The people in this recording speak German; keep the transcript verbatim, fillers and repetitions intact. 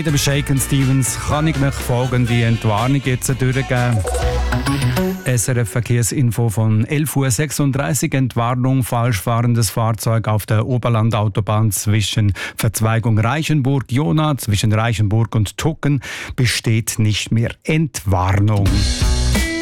mit dem Shaken Stevens kann ich mich folgende Entwarnung jetzt durchgeben. S R F-Verkehrsinfo von elf Uhr sechsunddreißig. Entwarnung, falsch fahrendes Fahrzeug auf der Oberlandautobahn zwischen Verzweigung Reichenburg-Jona, zwischen Reichenburg und Tucken besteht nicht mehr. Entwarnung.